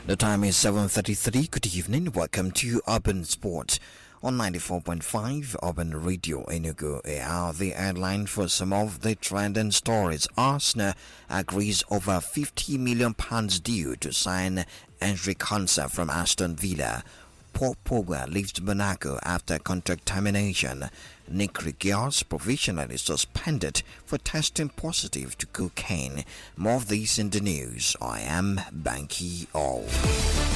The time is 7:33. Good evening. Welcome to Urban Sport on 94.5 Urban Radio Enugu. The headline for some of the trending stories. Arsenal agrees over £50 million due to sign Henry Konsa from Aston Villa. Paul Pogba leaves Monaco after contract termination. Nick Kyrgios provisionally suspended for testing positive to cocaine. More of these in the news. I am Banky O.